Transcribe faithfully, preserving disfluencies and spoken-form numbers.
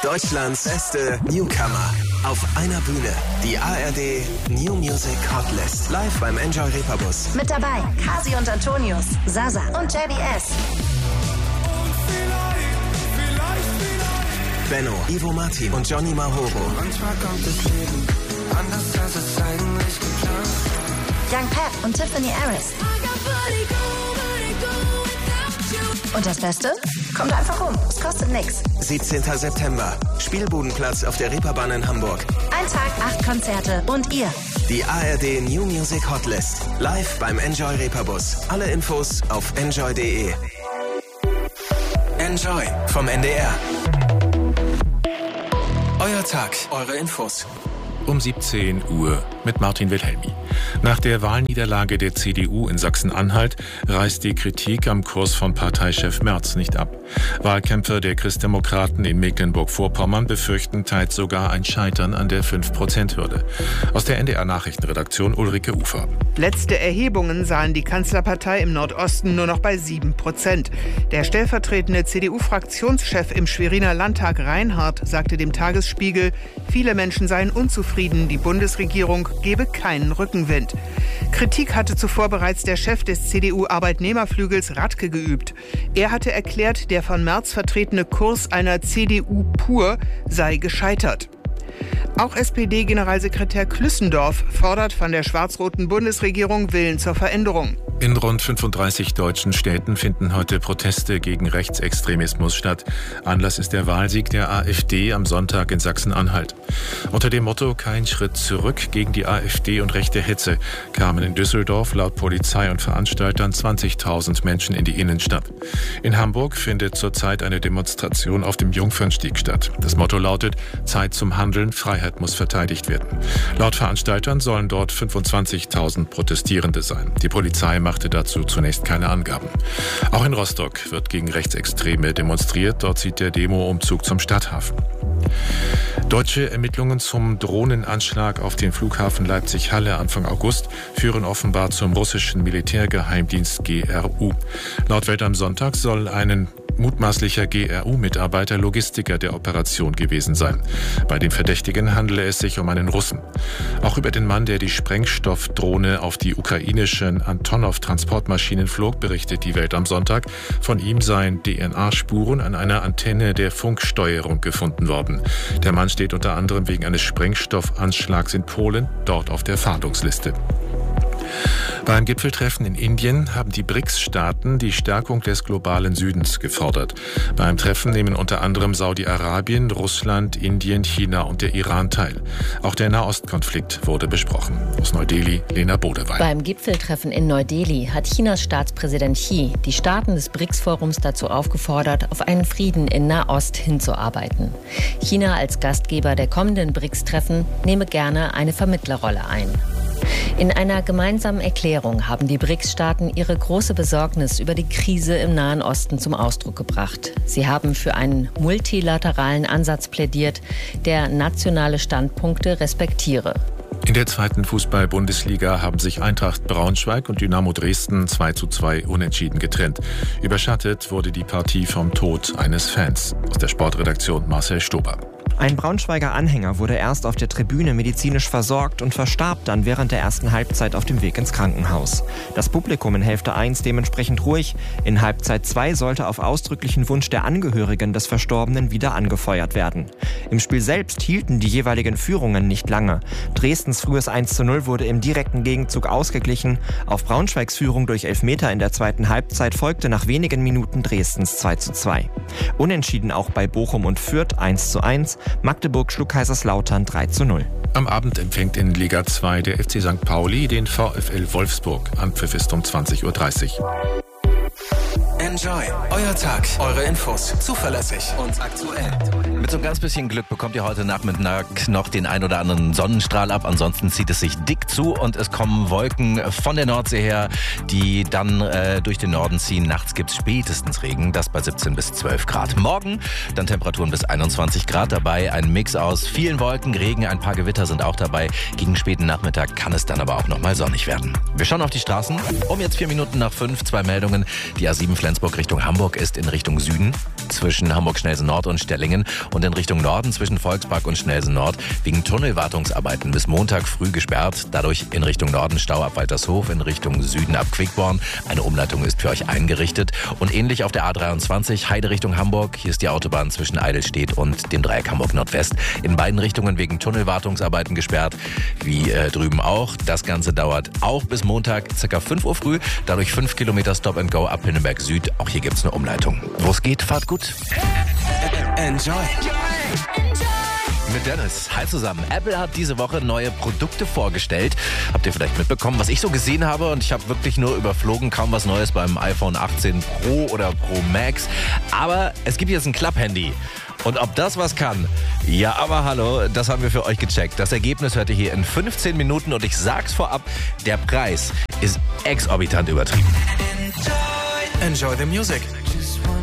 Deutschlands beste Newcomer. Auf einer Bühne. Die A R D New Music Hotlist. Live beim Enjoy Reeperbus. Mit dabei Kasi und Antonius, Sasa und J B S. Benno, Ivo Martin und Johnny Mahoro. Manchmal kommt das Leben anders, als es eigentlich geplant. Young Pep und Tiffany Harris. Und das Beste? Kommt einfach rum. Es kostet nichts. siebzehnten September. Spielbudenplatz auf der Reeperbahn in Hamburg. Ein Tag, acht Konzerte und ihr. Die A R D New Music Hotlist. Live beim Enjoy Reeperbus. Alle Infos auf enjoy punkt de. Enjoy vom N D R. Euer Tag, eure Infos. Um siebzehn Uhr mit Martin Wilhelmi. Nach der Wahlniederlage der C D U in Sachsen-Anhalt reißt die Kritik am Kurs von Parteichef Merz nicht ab. Wahlkämpfer der Christdemokraten in Mecklenburg-Vorpommern befürchten teils sogar ein Scheitern an der fünf Prozent Hürde. Aus der N D R-Nachrichtenredaktion Ulrike Ufer. Letzte Erhebungen sahen die Kanzlerpartei im Nordosten nur noch bei sieben Prozent. Der stellvertretende C D U-Fraktionschef im Schweriner Landtag Reinhardt sagte dem Tagesspiegel, viele Menschen seien unzufrieden, die Bundesregierung gebe keinen Rückenwind. Kritik hatte zuvor bereits der Chef des C D U-Arbeitnehmerflügels Radke geübt. Er hatte erklärt, der von Merz vertretene Kurs einer C D U pur sei gescheitert. Auch S P D-Generalsekretär Klüssendorf fordert von der schwarz-roten Bundesregierung Willen zur Veränderung. In rund fünfunddreißig deutschen Städten finden heute Proteste gegen Rechtsextremismus statt. Anlass ist der Wahlsieg der AfD am Sonntag in Sachsen-Anhalt. Unter dem Motto "Kein Schritt zurück" gegen die AfD und rechte Hetze kamen in Düsseldorf laut Polizei und Veranstaltern zwanzigtausend Menschen in die Innenstadt. In Hamburg findet zurzeit eine Demonstration auf dem Jungfernstieg statt. Das Motto lautet "Zeit zum Handeln, Freiheit muss verteidigt werden". Laut Veranstaltern sollen dort fünfundzwanzigtausend Protestierende sein. Die Polizei machte dazu zunächst keine Angaben. Auch in Rostock wird gegen Rechtsextreme demonstriert. Dort zieht der Demo-Umzug zum Stadthafen. Deutsche Ermittlungen zum Drohnenanschlag auf den Flughafen Leipzig-Halle Anfang August führen offenbar zum russischen Militärgeheimdienst G R U. Laut Welt am Sonntag soll ein mutmaßlicher G R U-Mitarbeiter Logistiker der Operation gewesen sein. Bei dem Verdächtigen handele es sich um einen Russen. Auch über den Mann, der die Sprengstoffdrohne auf die ukrainischen Antonov-Transportmaschinen flog, berichtet die Welt am Sonntag. Von ihm seien D N A-Spuren an einer Antenne der Funksteuerung gefunden worden. Der Mann steht unter anderem wegen eines Sprengstoffanschlags in Polen dort auf der Fahndungsliste. Beim Gipfeltreffen in Indien haben die B R I C S-Staaten die Stärkung des globalen Südens gefordert. Beim Treffen nehmen unter anderem Saudi-Arabien, Russland, Indien, China und der Iran teil. Auch der Nahostkonflikt wurde besprochen. Aus Neu-Delhi, Lena Bodeweil. Beim Gipfeltreffen in Neu-Delhi hat Chinas Staatspräsident Xi die Staaten des B R I C S-Forums dazu aufgefordert, auf einen Frieden in Nahost hinzuarbeiten. China als Gastgeber der kommenden B R I C S-Treffen nehme gerne eine Vermittlerrolle ein. In einer gemeinsamen Erklärung haben die B R I C S-Staaten ihre große Besorgnis über die Krise im Nahen Osten zum Ausdruck gebracht. Sie haben für einen multilateralen Ansatz plädiert, der nationale Standpunkte respektiere. In der zweiten Fußball-Bundesliga haben sich Eintracht Braunschweig und Dynamo Dresden zwei zu zwei unentschieden getrennt. Überschattet wurde die Partie vom Tod eines Fans. Aus der Sportredaktion Marcel Stober. Ein Braunschweiger Anhänger wurde erst auf der Tribüne medizinisch versorgt und verstarb dann während der ersten Halbzeit auf dem Weg ins Krankenhaus. Das Publikum in Hälfte eins dementsprechend ruhig. In Halbzeit zwei sollte auf ausdrücklichen Wunsch der Angehörigen des Verstorbenen wieder angefeuert werden. Im Spiel selbst hielten die jeweiligen Führungen nicht lange. Dresdens frühes eins zu null wurde im direkten Gegenzug ausgeglichen. Auf Braunschweigs Führung durch Elfmeter in der zweiten Halbzeit folgte nach wenigen Minuten Dresdens zwei zu zwei. Unentschieden auch bei Bochum und Fürth eins zu eins. Magdeburg schlug Kaiserslautern drei zu null. Am Abend empfängt in Liga zwei der F C Sankt Pauli den VfL Wolfsburg. Anpfiff ist um zwanzig Uhr dreißig. Enjoy. Euer Tag, eure Infos. Zuverlässig und aktuell. Mit so ein ganz bisschen Glück bekommt ihr heute Nachmittag noch den ein oder anderen Sonnenstrahl ab. Ansonsten zieht es sich dick zu und es kommen Wolken von der Nordsee her, die dann äh, durch den Norden ziehen. Nachts gibt es spätestens Regen, das bei siebzehn bis zwölf Grad. Morgen dann Temperaturen bis einundzwanzig Grad dabei. Ein Mix aus vielen Wolken, Regen, ein paar Gewitter sind auch dabei. Gegen späten Nachmittag kann es dann aber auch noch mal sonnig werden. Wir schauen auf die Straßen. Um jetzt vier Minuten nach fünf, zwei Meldungen. Die A sieben Flensburg Duisburg Richtung Hamburg ist in Richtung Süden zwischen Hamburg-Schnelsen Nord und Stellingen und in Richtung Norden zwischen Volkspark und Schnelsen Nord wegen Tunnelwartungsarbeiten bis Montag früh gesperrt. Dadurch in Richtung Norden Stau ab Waltershof, in Richtung Süden ab Quickborn. Eine Umleitung ist für euch eingerichtet. Und ähnlich auf der A dreiundzwanzig Heide Richtung Hamburg. Hier ist die Autobahn zwischen Eidelstedt und dem Dreieck Hamburg Nordwest. In beiden Richtungen wegen Tunnelwartungsarbeiten gesperrt. Wie äh, drüben auch. Das Ganze dauert auch bis Montag ca. fünf Uhr früh. Dadurch fünf Kilometer Stop and Go ab Pinneberg Süd. Auch hier gibt es eine Umleitung. Wo es geht, fahrt gut. Enjoy. Mit Dennis. Hi zusammen. Apple hat diese Woche neue Produkte vorgestellt. Habt ihr vielleicht mitbekommen, was ich so gesehen habe? Und ich habe wirklich nur überflogen, kaum was Neues beim iPhone achtzehn Pro oder Pro Max. Aber es gibt jetzt ein Klapp-Handy. Und ob das was kann? Ja, aber hallo, das haben wir für euch gecheckt. Das Ergebnis hört ihr hier in fünfzehn Minuten und ich sag's vorab, der Preis ist exorbitant übertrieben. Enjoy the music.